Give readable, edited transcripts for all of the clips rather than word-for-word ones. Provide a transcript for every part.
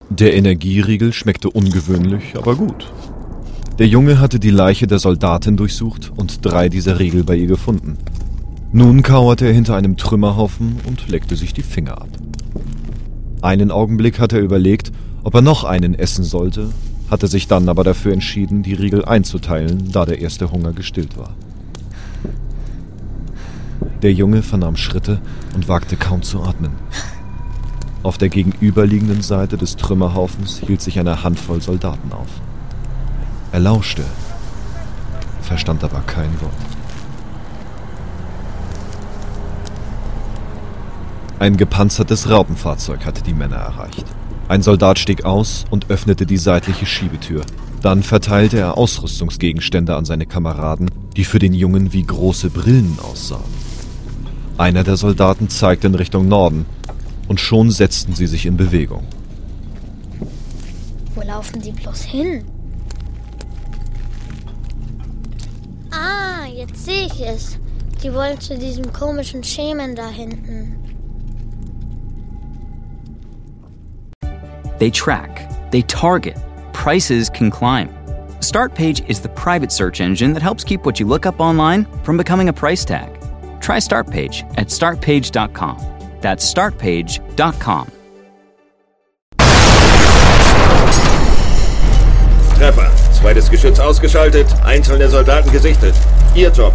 Der Energieriegel schmeckte ungewöhnlich, aber gut. Der Junge hatte die Leiche der Soldatin durchsucht und 3 dieser Riegel bei ihr gefunden. Nun kauerte er hinter einem Trümmerhaufen und leckte sich die Finger ab. Einen Augenblick hatte er überlegt, ob er noch einen essen sollte, hatte sich dann aber dafür entschieden, die Riegel einzuteilen, da der erste Hunger gestillt war. Der Junge vernahm Schritte und wagte kaum zu atmen. Auf der gegenüberliegenden Seite des Trümmerhaufens hielt sich eine Handvoll Soldaten auf. Er lauschte, verstand aber kein Wort. Ein gepanzertes Raupenfahrzeug hatte die Männer erreicht. Ein Soldat stieg aus und öffnete die seitliche Schiebetür. Dann verteilte er Ausrüstungsgegenstände an seine Kameraden, die für den Jungen wie große Brillen aussahen. Einer der Soldaten zeigte in Richtung Norden und schon setzten sie sich in Bewegung. Wo laufen sie bloß hin? Ah, jetzt sehe ich es. Die wollen zu diesem komischen Schemen da hinten. They track, they target, prices can climb. Startpage is the private search engine that helps keep what you look up online from becoming a price tag. Try Startpage at startpage.com. That's startpage.com. Treffer. Zweites Geschütz ausgeschaltet, einzelne Soldaten gesichtet. Ihr Job.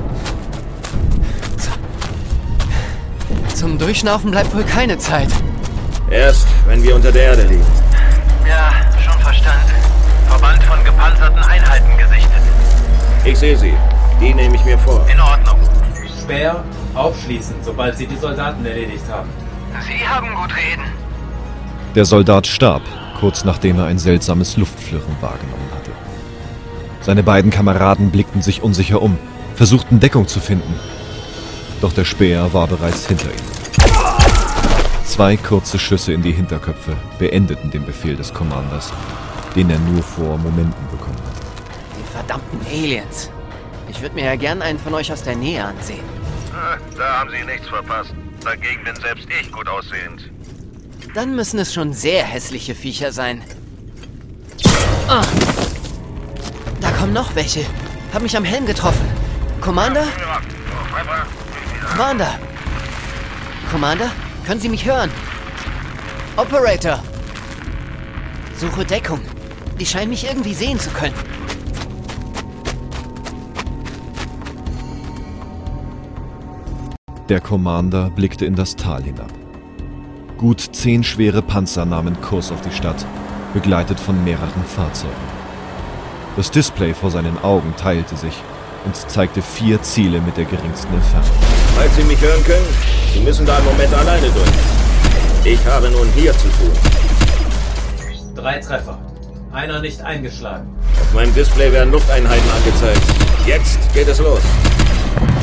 Zum Durchschnaufen bleibt wohl keine Zeit. Erst, wenn wir unter der Erde liegen. Ja, schon verstanden. Verband von gepanzerten Einheiten gesichtet. Ich sehe sie. Die nehme ich mir vor. In Ordnung. Speer, aufschließen, sobald Sie die Soldaten erledigt haben. Sie haben gut reden. Der Soldat starb, kurz nachdem er ein seltsames Luftflirren wahrgenommen hatte. Seine beiden Kameraden blickten sich unsicher um, versuchten Deckung zu finden. Doch der Speer war bereits hinter ihnen. 2 kurze Schüsse in die Hinterköpfe beendeten den Befehl des Commanders, den er nur vor Momenten bekommen hatte. Die verdammten Aliens. Ich würde mir ja gern einen von euch aus der Nähe ansehen. Da haben Sie nichts verpasst. Dagegen bin selbst ich gut aussehend. Dann müssen es schon sehr hässliche Viecher sein. Ah. Da kommen noch welche. Hab mich am Helm getroffen. Commander? Commander? Commander? Können Sie mich hören? Operator! Suche Deckung. Die scheinen mich irgendwie sehen zu können. Der Commander blickte in das Tal hinab. Gut 10 schwere Panzer nahmen Kurs auf die Stadt, begleitet von mehreren Fahrzeugen. Das Display vor seinen Augen teilte sich und zeigte 4 Ziele mit der geringsten Entfernung. Falls Sie mich hören können, Sie müssen da im Moment alleine durch. Ich habe nun hier zu tun. 3 Treffer. Einer nicht eingeschlagen. Auf meinem Display werden Lufteinheiten angezeigt. Jetzt geht es los.